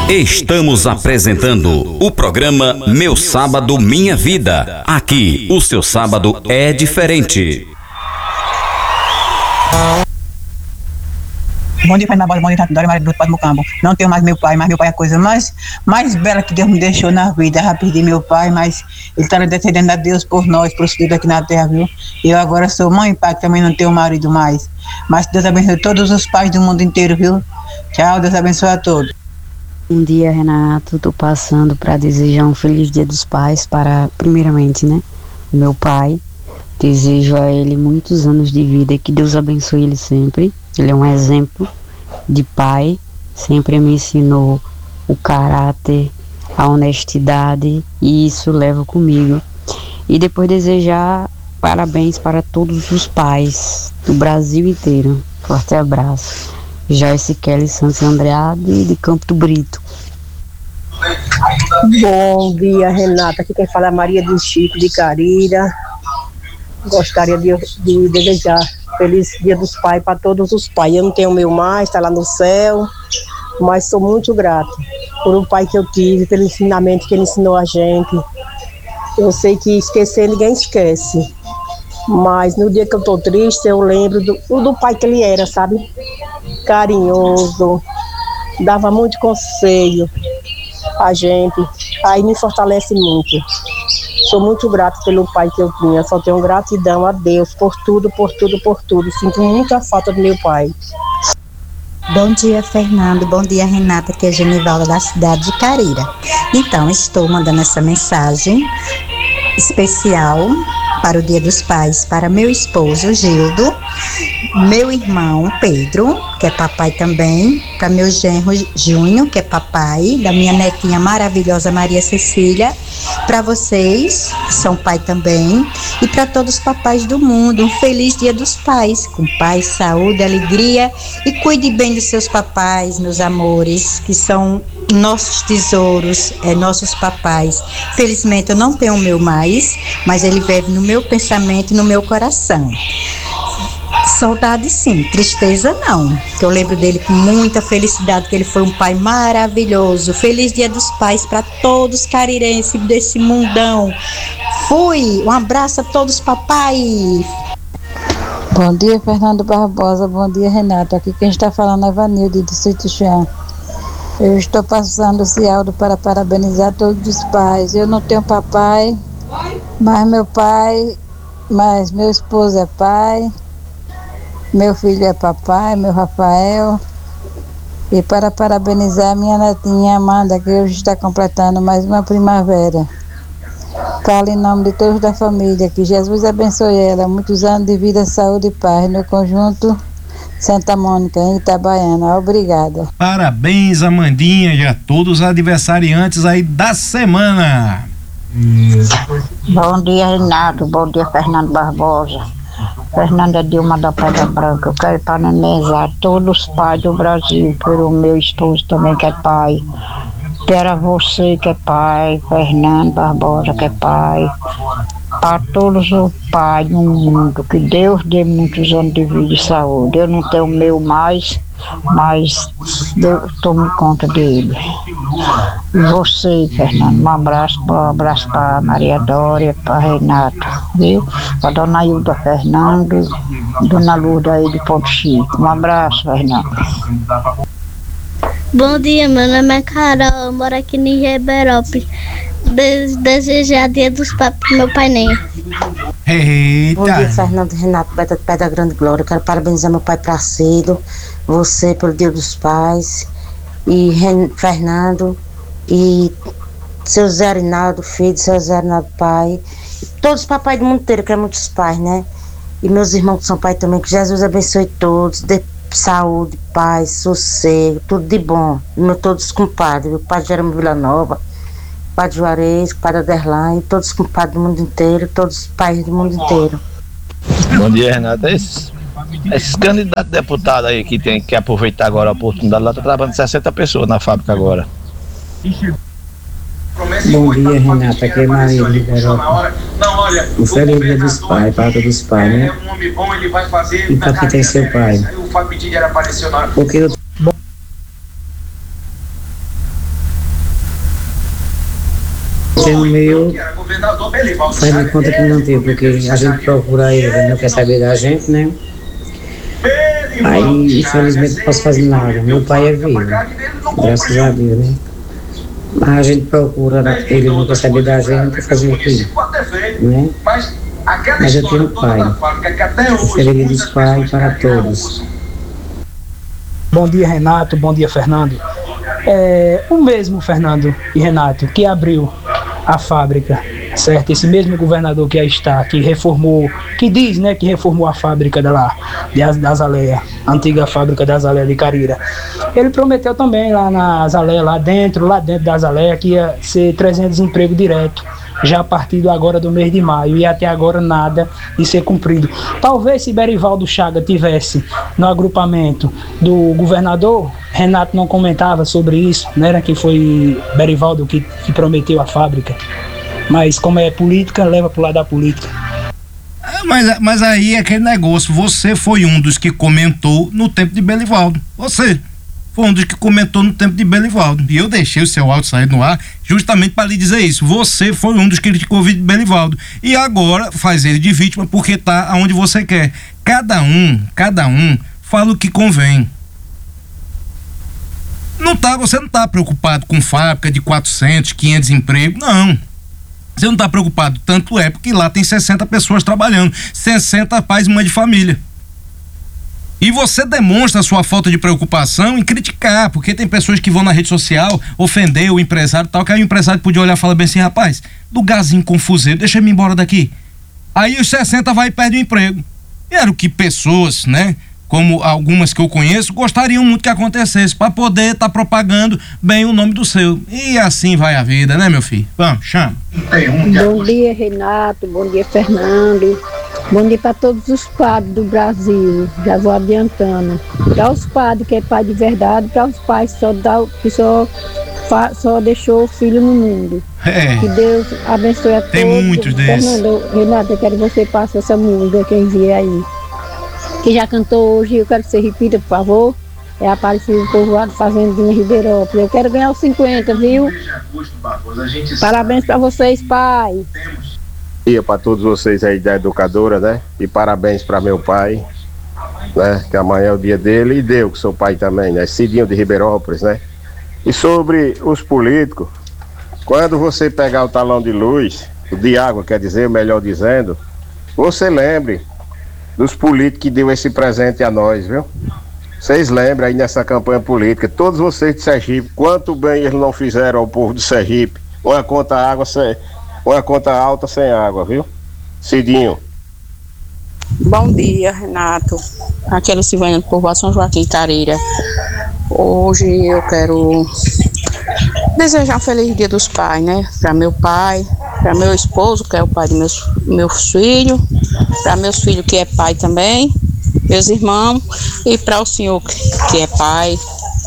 Estamos apresentando o programa Meu Sábado Minha Vida. Aqui, o seu sábado é diferente. Bom dia, Fernando Barbosa, bom dia, Dória Maria do Pai do Mocambo. Não tenho mais meu pai, mas meu pai é a coisa mais bela que Deus me deixou na vida. Já perdi meu pai, mas ele está descendendo a Deus por nós, por tudo aqui na terra, viu? Eu agora sou mãe e pai, que também não tenho marido mais. Mas Deus abençoe todos os pais do mundo inteiro, viu? Tchau, Deus abençoe a todos. Bom dia, Renato. Estou passando para desejar um feliz Dia dos Pais para, primeiramente, né, meu pai. Desejo a ele muitos anos de vida, que Deus abençoe ele sempre. Ele é um exemplo de pai, sempre me ensinou o caráter, a honestidade, e isso levo comigo. E depois desejar parabéns para todos os pais do Brasil inteiro. Forte abraço. Joyce Kelly Santos Andrade, de Campo do Brito. Bom dia, Renata. Aqui quem fala é Maria do Chico, de Carira. Gostaria de desejar feliz Dia dos Pais para todos os pais. Eu não tenho meu mais, está lá no céu, mas sou muito grata por um pai que eu tive, pelo ensinamento que ele ensinou a gente. Eu sei que esquecer ninguém esquece, mas no dia que eu estou triste, eu lembro do pai que ele era, sabe? Carinhoso, dava muito conselho a gente, aí me fortalece muito. Sou muito grata pelo pai que eu tinha, só tenho gratidão a Deus por tudo, por tudo, por tudo. Sinto muita falta do meu pai. Bom dia, Fernando. Bom dia, Renata, que é Genivalda da cidade de Carira. Então, estou mandando essa mensagem especial para o Dia dos Pais, para meu esposo Gildo, meu irmão Pedro, que é papai também, para meu genro Júnior, que é papai, da minha netinha maravilhosa Maria Cecília, para vocês, que são pai também, e para todos os papais do mundo, um feliz Dia dos Pais, com paz, saúde, alegria, e cuide bem dos seus papais, meus amores, que são nossos tesouros, nossos papais. Felizmente eu não tenho o meu mais, mas ele vive no meu pensamento e no meu coração. Saudade sim, tristeza não, que eu lembro dele com muita felicidade, que ele foi um pai maravilhoso. Feliz Dia dos Pais para todos carirenses desse mundão. Fui, um abraço a todos, papai. Bom dia, Fernando Barbosa, bom dia, Renato. Aqui quem está falando é Vanilde, do Sítio Chão. Eu estou passando esse áudio para parabenizar todos os pais. Eu não tenho papai, mas meu esposo é pai, meu filho é papai, meu Rafael. E para parabenizar minha netinha Amanda, que hoje está completando mais uma primavera. Falo em nome de todos da família, que Jesus abençoe ela, muitos anos de vida, saúde e paz, no conjunto Santa Mônica, em Itabaiana. Obrigada. Parabéns, Amandinha, e a todos os aniversariantes aí da semana. Bom dia, Renato. Bom dia, Fernando Barbosa. Fernanda Dilma da Pedra Branca. Eu quero parabenizar todos os pais do Brasil, pelo meu esposo também, que é pai. Quero a você, que é pai, Fernando Barbosa, que é pai. Para todos os pais do mundo, que Deus dê muitos anos de vida e saúde. Eu não tenho o meu mais, mas Deus tome conta dele. E você, Fernando, um abraço para Maria Dória, para Renato, viu? Para Dona Hilda Fernando, Dona Lourdes aí de Ponto Chico. Um abraço, Fernando. Bom dia, meu nome é Carol, eu moro aqui em Riberópolis. Desejar Dia dos Pais pro meu pai nem. Bom dia, Fernando Renato, Pedra Grande Glória. Eu quero parabenizar meu pai Placido, você pelo Dia dos Pais, e Fernando, e seu Zé Arinaldo, filho, seu Zé Arinaldo pai, e todos os papais do mundo inteiro, que é muitos pais, né? E meus irmãos que são pais também, que Jesus abençoe todos, dê saúde, paz, sossego, tudo de bom. E meus todos os compadres, o padre Jerônimo Villanova, Padre Juarez, Padre Aderlan, todos os compadres do mundo inteiro, todos os pais do mundo inteiro. Bom dia, Renata. Esses candidatos a deputado aí que tem que aproveitar agora a oportunidade, lá tá trabalhando 60 pessoas na fábrica agora. Bom dia, Renata, aqui é Maria de Ribeirão. O feliz Dia dos Pais, para todos os pais, né? E para quem tem seu pai. Porque eu sendo meu, faz de conta que não tem, porque a gente procura ele não quer saber da gente, né? Aí, infelizmente, não posso fazer nada. Meu pai é vivo, graças a Deus, né? Mas a gente procura, ele não quer saber da gente, fazer o quê? Né? Mas eu tenho pai. Feliz dos pais para todos. Bom dia, Renato. Bom dia, Fernando. O mesmo Fernando e Renato que abriu a fábrica, certo? Esse mesmo governador que aí está, que reformou, que diz, né, que reformou a fábrica da Azaleia, a antiga fábrica da Azaleia de Carira. Ele prometeu também lá na Azaleia, lá dentro da Azaleia, que ia ser 300 empregos direto, já a partir agora do mês de maio, e até agora nada de ser cumprido. Talvez se Berivaldo Chaga tivesse no agrupamento do governador, Renato não comentava sobre isso, não era que foi Berivaldo que prometeu a fábrica, mas como é política, leva pro lado da política. Mas aí é aquele negócio, você foi um dos que comentou no tempo de Berivaldo, você foi um dos que comentou no tempo de Berivaldo, e eu deixei o seu áudio sair no ar justamente para lhe dizer isso. Você foi um dos que criticou o vídeo de Berivaldo e agora faz ele de vítima porque tá aonde você quer. Cada um fala o que convém. Você não tá preocupado com fábrica de 400, 500 empregos, não. Você não tá preocupado, tanto é porque lá tem 60 pessoas trabalhando, 60 pais e mãe de família. E você demonstra a sua falta de preocupação em criticar, porque tem pessoas que vão na rede social ofender o empresário e tal, que aí o empresário podia olhar e falar bem assim, rapaz, lugarzinho confuseiro, deixa eu ir embora daqui. Aí os 60 vai e perde o emprego. E era o que pessoas, né, como algumas que eu conheço, gostariam muito que acontecesse, para poder estar propagando bem o nome do seu. E assim vai a vida, né, meu filho? Vamos, chama. Bom dia, Renato. Bom dia, Fernando. Bom dia para todos os padres do Brasil. Já vou adiantando. Para os padres que é pai de verdade, para os pais que só deixou o filho no mundo. Que Deus abençoe a todos. Tem muitos desses. Fernando, Renato, eu quero que você passe essa música que eu enviei aí, que já cantou hoje, eu quero que você repita, por favor. É Aparecido Povoado Fazendinha Ribeirópolis. Eu quero ganhar os 50, viu? Parabéns para vocês, pai. Bom dia para todos vocês aí da educadora, né? E parabéns para meu pai, né? Que amanhã é o dia dele, e deu que sou pai também, né? Cidinho de Ribeirópolis, né? E sobre os políticos, quando você pegar o talão de luz, de água, quer dizer, melhor dizendo, você lembre dos políticos que deu esse presente a nós, viu? Vocês lembram aí nessa campanha política, todos vocês de Sergipe, quanto bem eles não fizeram ao povo de Sergipe, uma conta alta sem água, viu? Cidinho. Bom dia, Renato. Aqui é a Silvânia do Povoado São Joaquim Careira. Hoje eu quero desejar um feliz dia dos pais, né? Para meu pai, para meu esposo, que é o pai dos meus filhos, para meus filhos que é pai também, meus irmãos, e para o senhor que é pai.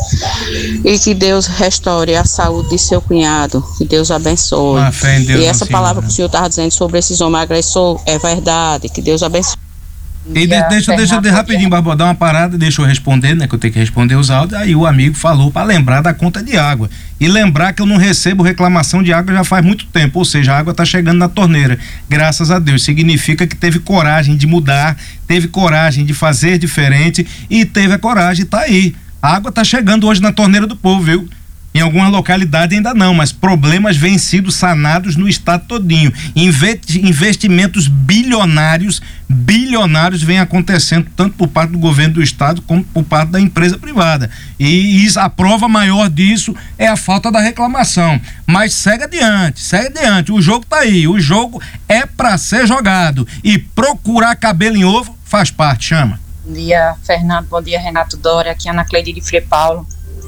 E que Deus restaure a saúde de seu cunhado, que Deus abençoe. E essa palavra que o senhor estava dizendo sobre esses homens agressores é verdade, que Deus abençoe. E deixa rapidinho, Barbosa, dar uma parada, deixa eu responder, né, que eu tenho que responder os áudios. Aí o amigo falou para lembrar da conta de água e lembrar que eu não recebo reclamação de água já faz muito tempo, ou seja, a água tá chegando na torneira, graças a Deus. Significa que teve coragem de mudar, teve coragem de fazer diferente e teve a coragem, tá aí. A água tá chegando hoje na torneira do povo, viu? Em algumas localidades ainda não, mas problemas vêm sido sanados no estado todinho. Investimentos bilionários vêm acontecendo tanto por parte do governo do estado como por parte da empresa privada. E a prova maior disso é a falta da reclamação. Mas segue adiante. O jogo tá aí, o jogo é para ser jogado. E procurar cabelo em ovo faz parte, chama. Bom dia, Fernando. Bom dia, Renato Dória. Aqui é Ana Cleide de Frei Paulo.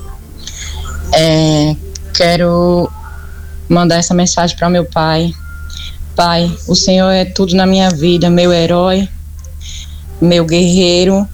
Quero mandar essa mensagem para meu pai. Pai, o Senhor é tudo na minha vida, meu herói, meu guerreiro,